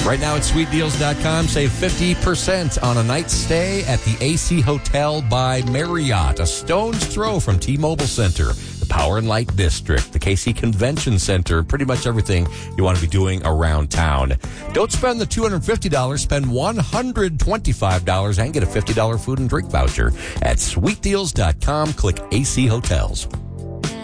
Right now at sweetdeals.com, save 50% on a night stay at the AC Hotel by Marriott, a stone's throw from T-Mobile Center, the Power and Light District, the KC Convention Center, pretty much everything you want to be doing around town. Don't spend the $250, spend $125 and get a $50 food and drink voucher at sweetdeals.com. Click AC Hotels.